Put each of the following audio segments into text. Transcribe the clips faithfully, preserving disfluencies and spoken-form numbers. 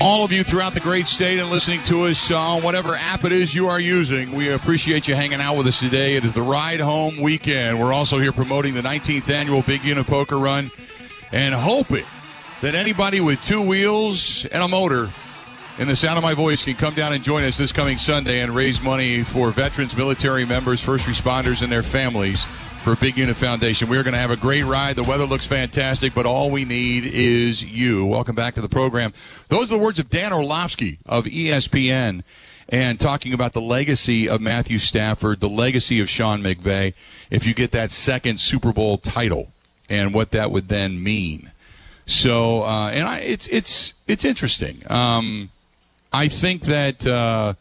all of you throughout the great state and listening to us on whatever app it is you are using. We appreciate you hanging out with us today. It is the Ride Home Weekend. We're also here promoting the nineteenth Annual Big Unit Poker Run and hoping that anybody with two wheels and a motor in the sound of my voice can come down and join us this coming Sunday and raise money for veterans, military members, first responders, and their families for Big Unit Foundation. We're going to have a great ride. The weather looks fantastic, but all we need is you. Welcome back to the program. Those are the words of Dan Orlovsky of E S P N, and talking about the legacy of Matthew Stafford, the legacy of Sean McVay, if you get that second Super Bowl title, and what that would then mean. So, uh, and I, it's it's it's interesting. Um, I think that uh,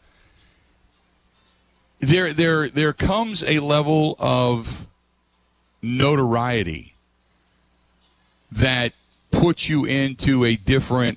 there there there comes a level of notoriety that puts you into a different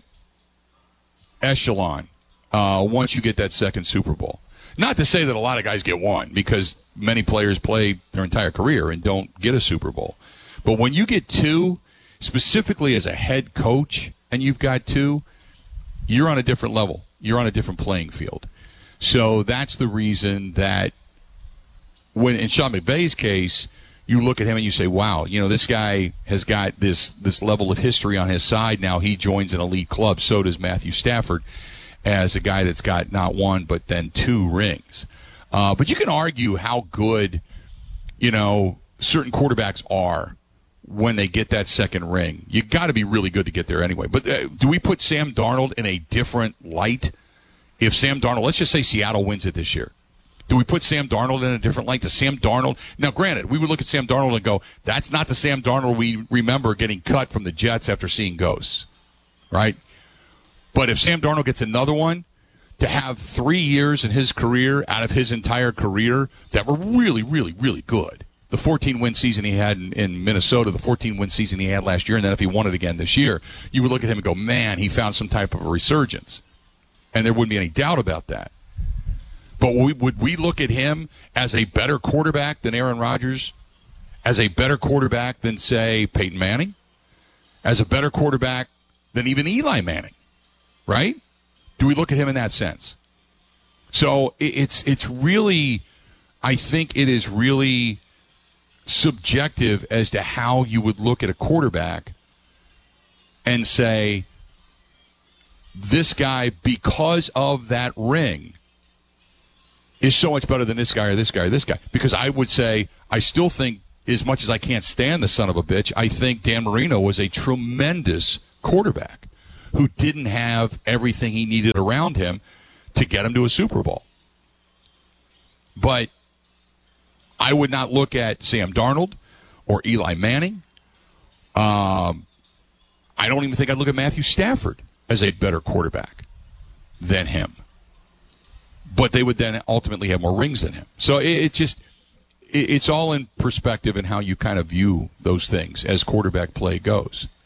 echelon uh, once you get that second Super Bowl. Not to say that a lot of guys get one, because many players play their entire career and don't get a Super Bowl. But when you get two, specifically as a head coach, and you've got two, you're on a different level. You're on a different playing field. So that's the reason that when, in Sean McVay's case, you look at him and you say, wow, you know, this guy has got this this level of history on his side. Now he joins an elite club. So does Matthew Stafford, as a guy that's got not one but then two rings. Uh, but you can argue how good, you know, certain quarterbacks are when they get that second ring. You got to be really good to get there anyway. But uh, do we put Sam Darnold in a different light? If Sam Darnold, let's just say Seattle wins it this year, do we put Sam Darnold in a different light? Does Sam Darnold, now granted, we would look at Sam Darnold and go, that's not the Sam Darnold we remember getting cut from the Jets after seeing ghosts, right? But if Sam Darnold gets another one, to have three years in his career out of his entire career that were really, really, really good. The fourteen-win season he had in, in Minnesota, the fourteen-win season he had last year, and then if he won it again this year, you would look at him and go, man, he found some type of a resurgence. And there wouldn't be any doubt about that. But we, would we look at him as a better quarterback than Aaron Rodgers? As a better quarterback than, say, Peyton Manning? As a better quarterback than even Eli Manning? Right? Do we look at him in that sense? So it's it's really, I think it is really subjective as to how you would look at a quarterback and say, this guy, because of that ring, is so much better than this guy or this guy or this guy. Because I would say, I still think, as much as I can't stand the son of a bitch, I think Dan Marino was a tremendous quarterback who didn't have everything he needed around him to get him to a Super Bowl. But I would not look at Sam Darnold or Eli Manning. Um, I don't even think I'd look at Matthew Stafford as a better quarterback than him. But they would then ultimately have more rings than him. So it, it just, it, it's all in perspective and how you kind of view those things as quarterback play goes.